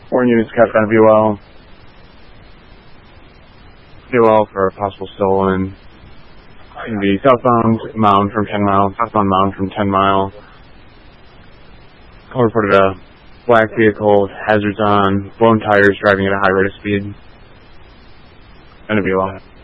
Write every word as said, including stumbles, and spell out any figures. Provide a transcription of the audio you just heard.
Warning units captured on V O L. V O L for a possible stolen. In the southbound mound from ten mile, southbound mound from ten mile. Call reported a black vehicle with hazards on, blown tires, driving at a high rate of speed. And a V O L.